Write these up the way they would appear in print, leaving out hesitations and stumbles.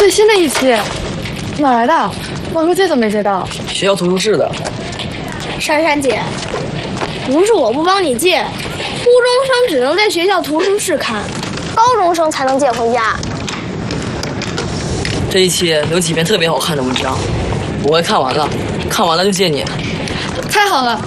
最新的一期，哪来的？网上借都没借到。 学校图书室的。 珊珊姐，不是我不帮你借，初中生只能在学校图书室看，高中生才能借回家。 这一期有几篇特别好看的文章，我会看完了，看完了就借你。 太好了！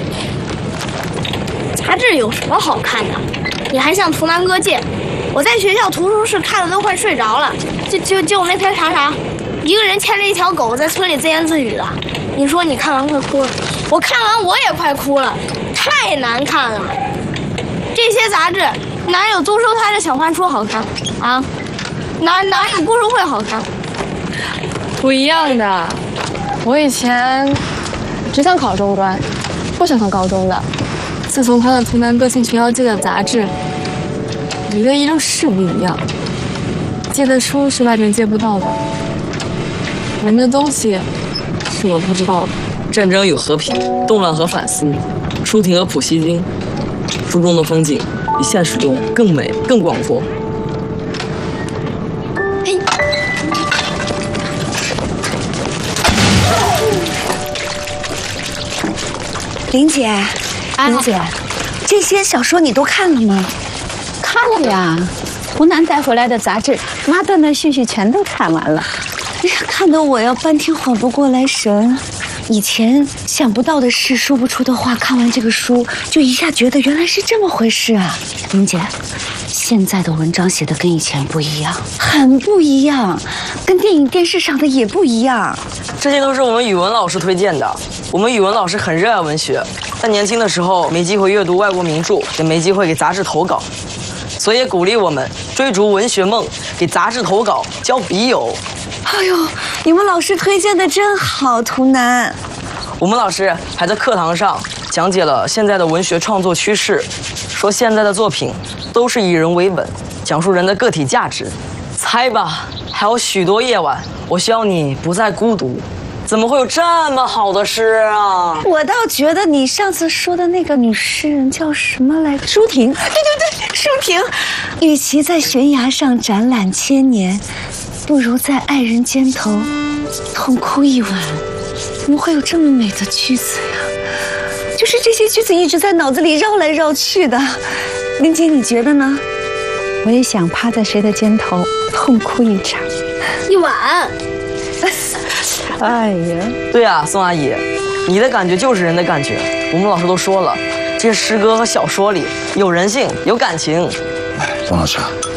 杂志有什么好看的？你还向图南哥借？我在学校图书室看的都快睡着了，就那篇啥，一个人牵着一条狗在村里自言自语的。你说你看完快哭了，我看完我也快哭了，太难看了。这些杂志哪有租收他的小番书好看啊？哪有故事会好看？ 不一样的。我以前只想考中专，不想考高中的。自从看了图南哥进学校借的杂志，里面一种是不一样。借的书是外面借不到的，人的东西是我不知道的。 战争与和平，动乱和反思，舒婷和普希金，书中的风景比现实中更美、更广阔。 林姐，林姐，这些小说你都看了吗？ 看了呀，湖南带回来的杂志，妈断断续续全都看完了。 哎呀，看得我要半天缓不过来神。以前想不到的事，说不出的话，看完这个书就一下觉得原来是这么回事啊！林姐，现在的文章写的跟以前不一样，很不一样，跟电影电视上的也不一样。 这些都是我们语文老师推荐的。我们语文老师很热爱文学，但年轻的时候没机会阅读外国名著，也没机会给杂志投稿，所以也鼓励我们追逐文学梦，给杂志投稿，交笔友。 哎呦，你们老师推荐的真好，图南。 我们老师还在课堂上讲解了现在的文学创作趋势，说现在的作品都是以人为本，讲述人的个体价值。猜吧，还有许多夜晚，我希望你不再孤独。怎么会有这么好的诗啊？ 我倒觉得你上次说的那个女诗人叫什么来着？舒婷。对，舒婷。与其在悬崖上展览千年，不如在爱人肩头痛哭一晚。怎么会有这么美的句子呀？就是这些句子一直在脑子里绕来绕去的。林姐，你觉得呢？ 我也想趴在谁的肩头痛哭一场。 一晚。 哎呀， 对啊，宋阿姨，你的感觉就是人的感觉。我们老师都说了，这些诗歌和小说里有人性，有感情。 哎，董老师，